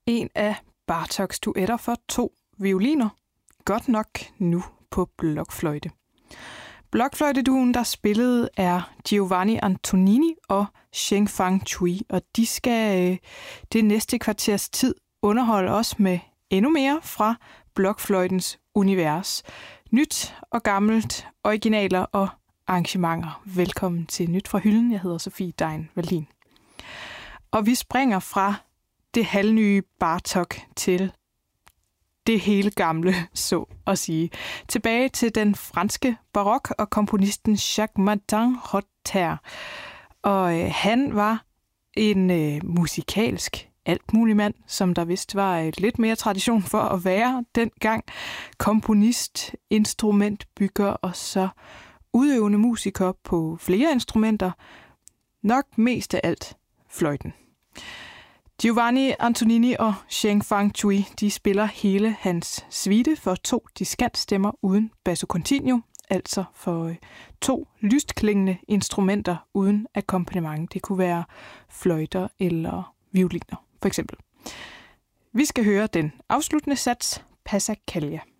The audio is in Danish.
en af Bartoks duetter for 2 violiner. Godt nok nu på blokfløjte. Blokfløjteduen, der spillede, er Giovanni Antonini og Cheng-Fang Cui, og de skal det næste kvarters tid underholde os med endnu mere fra blokfløjtens univers. Nyt og gammelt, originaler og arrangementer. Velkommen til Nyt fra hylden. Jeg hedder Sofie Dein Wallin. Og vi springer fra det halvnye Bartok til det hele gamle, så at sige. Tilbage til den franske barok og komponisten Jacques Martin Rothère. Og han var en musikalsk altmulig mand, som der vist var lidt mere tradition for at være dengang. Komponist, instrumentbygger og så udøvende musiker på flere instrumenter. Nok mest af alt fløjten. Giovanni Antonini og Cheng-Fang Cui, de spiller hele hans suite for 2 diskantstemmer uden basso continuo, altså for 2 lystklingende instrumenter uden akkompagnement. Det kunne være fløjter eller violiner, for eksempel. Vi skal høre den afsluttende sats, Passacaglia.